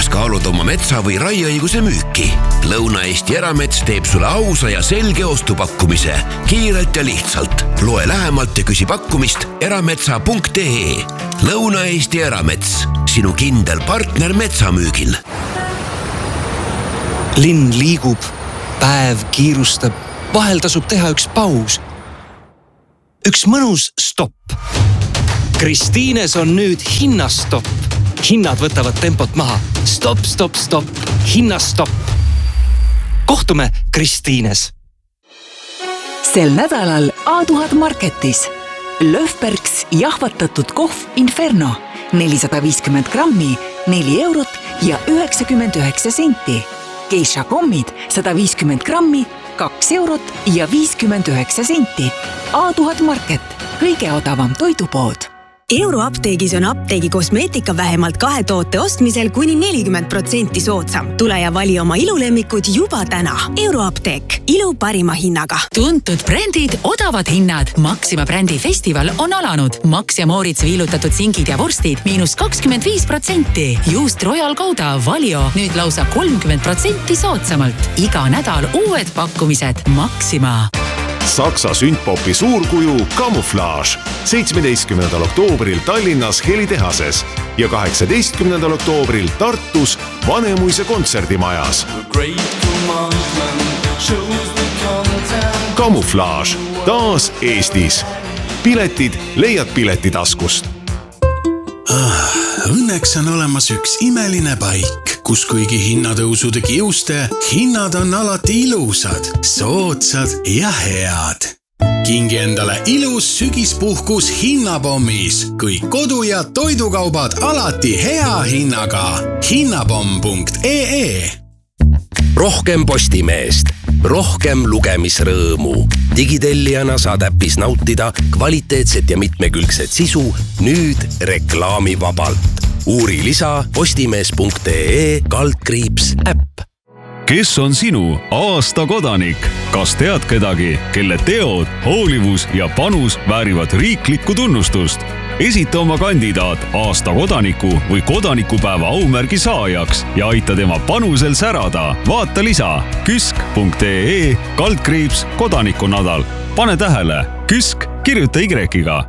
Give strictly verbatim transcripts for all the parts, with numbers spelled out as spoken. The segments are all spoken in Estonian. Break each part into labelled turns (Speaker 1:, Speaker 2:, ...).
Speaker 1: kaalud oma metsa või raieõiguse müüki? Lõuna-Eesti Eramets teeb sulle ausa ja selge ostupakkumise. Kiirelt ja lihtsalt. Loe lähemalt ja küsi pakkumist erametsa punkt ee. Lõuna-Eesti Eramets. Sinu kindel partner metsamüügil.
Speaker 2: Linn liigub, päev kiirustab, vahel tasub teha üks paus. Üks mõnus stopp. Kristiines on nüüd hinnastopp. Hinnad võtavad tempot maha. Stopp, stopp, stopp. Hinnastopp. Kohtume Kristiines.
Speaker 3: Sel nädalal A tuhat Marketis. Löfbergs jahvatatud kohv Inferno. nelisada viiskümmend grammi, neli eurot ja üheksakümmend üheksa senti. Geisha kommid sada viiskümmend grammi, kaks eurot ja viiskümmend üheksa senti. A tuhat Market. Kõige odavam toidupood.
Speaker 4: Euroapteegis on apteegi kosmeetika vähemalt kahe toote ostmisel kuni nelikümmend protsenti soodsam. Tule ja vali oma ilulemmikud juba täna. Euroapteek. Ilu parima hinnaga.
Speaker 5: Tuntud brändid, odavad hinnad. Maxima brändi festival on alanud. Max ja Moritz viilutatud singid ja vorstid miinus kakskümmend viis protsenti. Juust Royal Gouda Valio nüüd lausa kolmkümmend protsenti soodsamalt. Iga nädal uued pakkumised. Maxima.
Speaker 6: Saksa sündpopi suurkuju Camouflage seitsmeteistkümnendal oktoobril Tallinnas Helitehases ja kaheksateistkümnendal oktoobril Tartus Vanemuise kontserdimajas. Camouflage taas Eestis. Piletid leiad Piletitaskust.
Speaker 7: Ah, õnneks on olemas üks imeline paik, kus kuigi hinnatõusude kiuste, hinnad on alati ilusad, soodsad ja head. Kingi endale ilus sügispuhkus hinnapommis, kõik kodu- ja toidukaubad alati hea hinnaga. hinnapomm punkt ee.
Speaker 1: Rohkem Postimeest, rohkem lugemisrõõmu. Digitellijana saad äpis nautida kvaliteetset ja mitmekülgset sisu nüüd reklaamivabalt. Uuri lisa postimees punkt ee kaldkriips äpp.
Speaker 8: Kes on sinu aasta kodanik? Kas tead kedagi, kelle teod, hoolivus ja panus väärivad riiklikku tunnustust? Esita oma kandidaat aasta kodaniku või kodanikupäeva aumärgi saajaks ja aita tema panusel särada. Vaata lisa küsk punkt ee kaldkriips kodanikunadal. Pane tähele, küsk kirjuta Y-ga.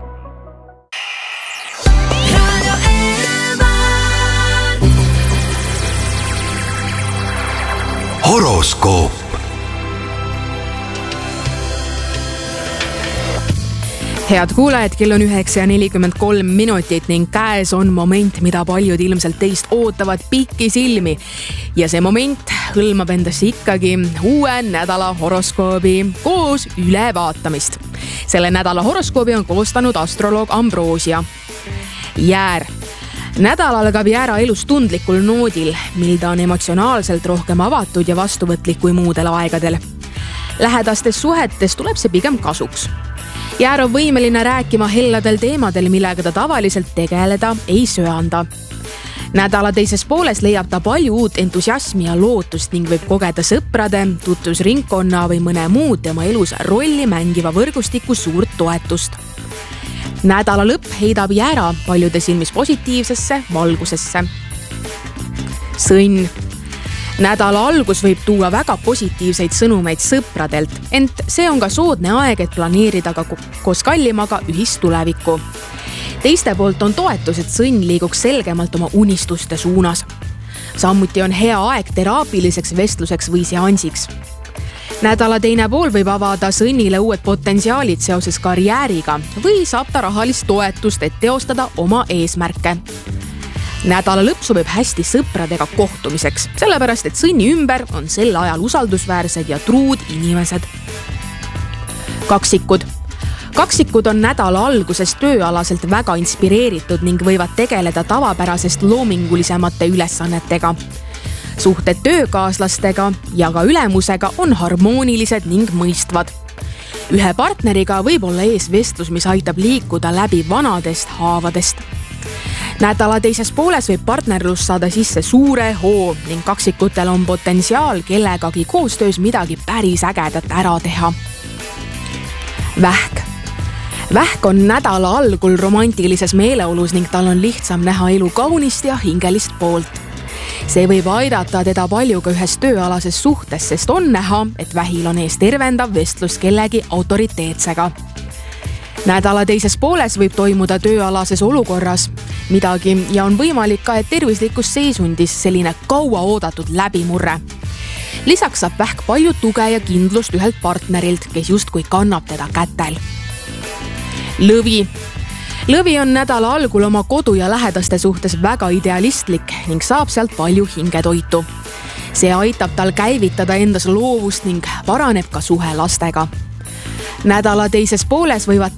Speaker 1: Horoskoop.
Speaker 9: Head kuulajad, kell on üheksa ja nelikümmend kolm minutit ning käes on moment, mida paljud ilmselt teist ootavad pikki silmi. Ja see moment hõlmab endasse ikkagi uue nädala horoskoobi koos ülevaatamist. Selle nädala horoskoobi on koostanud astroloog Ambrosia. Jäär. Nädal algab Jäära elus tundlikul noodil, mil ta on emotsionaalselt rohkem avatud ja vastuvõtlik kui muudel aegadel. Lähedastes suhetes tuleb see pigem kasuks. Jäär on võimeline rääkima helladel teemadel, millega ta tavaliselt tegeleda ei söanda. Nädala teises pooles leiab ta palju uut entusiasmi ja lootust ning võib kogeda sõprade, tutvusringkonna või mõne muud tema elus rolli mängiva võrgustiku suurt toetust. Nädala lõpp heidab Jäära paljude silmis positiivsesse valgusesse. Sõnn. Nädala algus võib tuua väga positiivseid sõnumeid sõpradelt, ent see on ka soodne aeg, et planeerida ka koos kallimaga ühist tulevikku. Teiste poolt on toetus, et sõnn liiguks selgemalt oma unistuste suunas. Samuti on hea aeg teraapiliseks vestluseks või seansiks. Nädala teine pool võib avada sõnnile uued potentsiaalid seoses karjääriga või saab ta rahalist toetust, et teostada oma eesmärke. Nädala lõpp sobib hästi sõpradega kohtumiseks, sellepärast et sõnni ümber on sel ajal usaldusväärsed ja truud inimesed. Kaksikud. Kaksikud on nädala alguses tööalaselt väga inspireeritud ning võivad tegeleda tavapärasest loomingulisemate ülesannetega. Suhted töökaaslastega ja ka ülemusega on harmoonilised ning mõistvad. Ühe partneriga võib olla ees vestlus, mis aitab liikuda läbi vanadest haavadest. Nädala teises pooles võib partnerlus saada sisse suure hoo ning kaksikutel on potentsiaal kellegagi koostöös midagi päris ägedat ära teha. Vähk. Vähk on nädala algul romantilises meeleolus ning tal on lihtsam näha elu kaunist ja hingelist poolt. see võib aidata teda palju ka ühes tööalases suhtes, sest on näha, et vähil on ees tervendav vestlus kellegi autoriteetsega. Nädala teises pooles võib toimuda tööalases olukorras midagi ja on võimalik ka, et tervislikus seisundis selline kaua oodatud läbimurre. Lisaks saab vähk palju tuge ja kindlust ühelt partnerilt, kes justkui kannab teda kätel. Lõvi. Lõvi on nädala algul oma kodu ja lähedaste suhtes väga idealistlik ning saab sealt palju hingetoitu. See aitab tal käivitada endas loovust ning paraneb ka suhe lastega. Nädala teises pooles võivad